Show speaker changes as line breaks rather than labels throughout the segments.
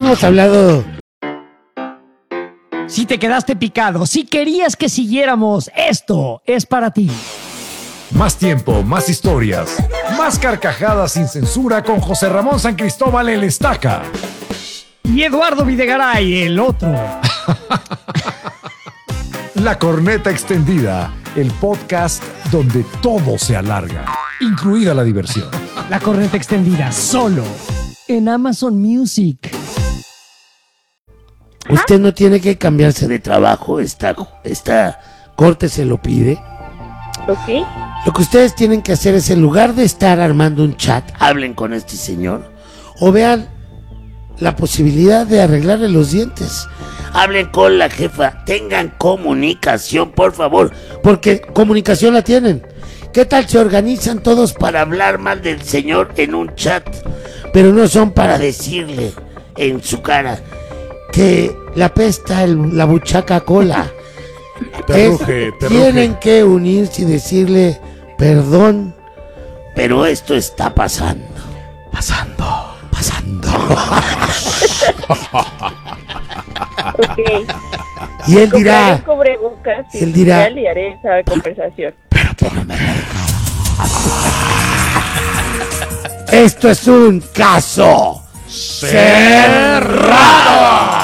hemos hablado.
Si te quedaste picado, si querías que siguiéramos, esto es para ti.
Más tiempo, más historias, más carcajadas sin censura con José Ramón San Cristóbal el Estaca.
Y Eduardo Videgaray, el otro.
La Corneta Extendida, el podcast donde todo se alarga, incluida la diversión.
La Corneta Extendida, solo en Amazon Music.
Usted no tiene que cambiarse de trabajo, esta corte se lo pide.
Ok.
Lo que ustedes tienen que hacer es, en lugar de estar armando un chat, hablen con este señor o vean la posibilidad de arreglarle los dientes. Hablen con la jefa, tengan comunicación, por favor, porque comunicación la tienen. ¿Qué tal se organizan todos para hablar mal del señor en un chat? Pero no son para decirle en su cara que le apesta la buchaca cola.
Perruje.
Tienen que unirse y decirle: perdón, pero esto está pasando.
Ok.
Y él dirá,
Compraré cubrebocas y
él dirá,
ya le haré esa conversación.
esto es un caso cerrado.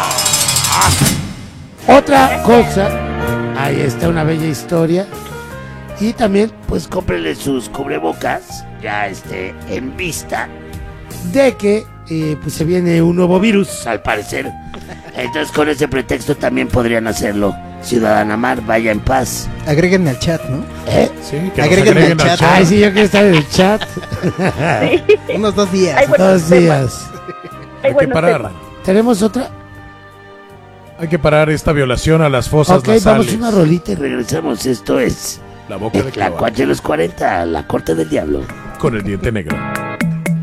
Otra cosa, ahí está una bella historia. Y también, pues, cómprenle sus cubrebocas, ya en vista de que pues se viene un nuevo virus, al parecer. Entonces, con ese pretexto también podrían hacerlo. Ciudadana Mar, vaya en paz.
Agréguenme al chat, ¿no?
Sí, que
Agréguenme
nos
al chat.
Ay, sí, yo quiero estar en el chat.
Unos 2 días.
Ay, bueno,
2 días.
Hay que parar.
¿Tenemos otra?
Hay que parar esta violación a las fosas
Ok,
nasales.
vamos a una rolita y regresamos. Esto es
La boca de
La
clava
Cuache de los 40, la corte del diablo.
con el diente negro.